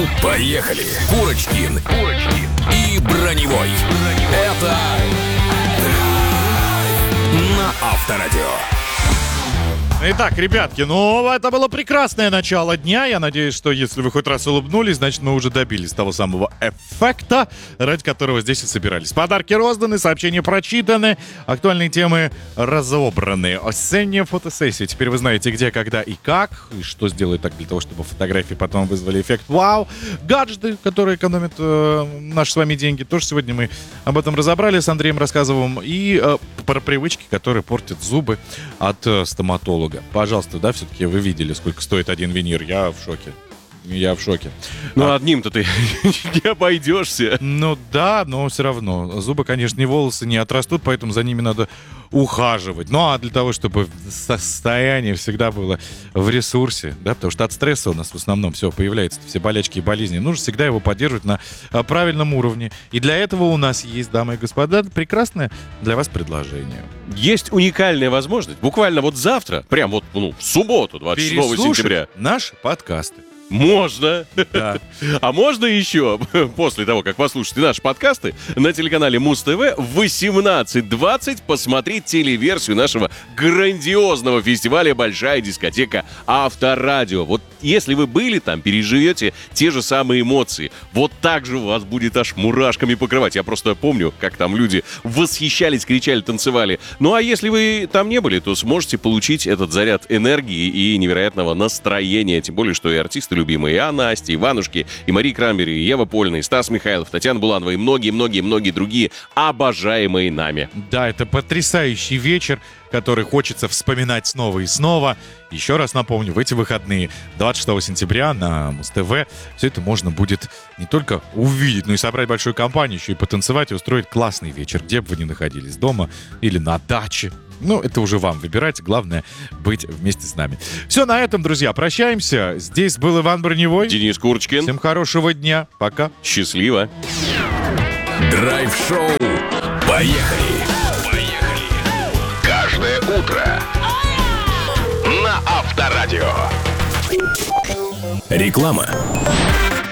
Поехали! Курочкин и Броневой. Это на Авторадио. Итак, ребятки, это было прекрасное начало дня. Я надеюсь, что если вы хоть раз улыбнулись, значит, мы уже добились того самого эффекта, ради которого здесь и собирались. Подарки розданы, сообщения прочитаны, актуальные темы разобраны. Осенняя фотосессия. Теперь вы знаете, где, когда и как, и что сделать так для того, чтобы фотографии потом вызвали эффект вау. Гаджеты, которые экономят наши с вами деньги. Тоже сегодня мы об этом разобрали, с Андреем рассказываем. И про привычки, которые портят зубы от стоматолога. Пожалуйста, да, все-таки вы видели, сколько стоит один винир. Я в шоке. Одним-то ты не обойдешься. Ну да, но все равно. Зубы, конечно, не волосы не отрастут, поэтому за ними надо ухаживать. Ну а для того, чтобы состояние всегда было в ресурсе, да, потому что от стресса у нас в основном все появляется, все болячки и болезни, нужно всегда его поддерживать на правильном уровне. И для этого у нас есть, дамы и господа, прекрасное для вас предложение. Есть уникальная возможность, буквально вот завтра, прям вот в субботу, 26 сентября. Наши подкасты. Можно. Да. А можно еще, после того, как послушаете наши подкасты, на телеканале Муз-ТВ в 18:20 посмотреть телеверсию нашего грандиозного фестиваля «Большая дискотека Авторадио». Вот если вы были там, переживете те же самые эмоции. Вот так же вас будет аж мурашками покрывать. Я просто помню, как там люди восхищались, кричали, танцевали. Ну а если вы там не были, то сможете получить этот заряд энергии и невероятного настроения. Тем более, что и артисты любимые, и Анна Асти, Иванушки, и Мария Крамбери, и Ева Польна, и Стас Михайлов, Татьяна Буланова и многие-многие-многие другие обожаемые нами. Да, это потрясающий вечер, который хочется вспоминать снова и снова. Еще раз напомню, в эти выходные, 26 сентября на Муз-ТВ, все это можно будет не только увидеть, но и собрать большую компанию, еще и потанцевать, и устроить классный вечер, где бы вы ни находились, дома или на даче. Ну, это уже вам выбирать. Главное быть вместе с нами. Все, на этом, друзья, прощаемся. Здесь был Иван Броневой. Денис Курочкин. Всем хорошего дня. Пока. Счастливо. Драйв-шоу. Поехали. Каждое утро на Авторадио. Реклама.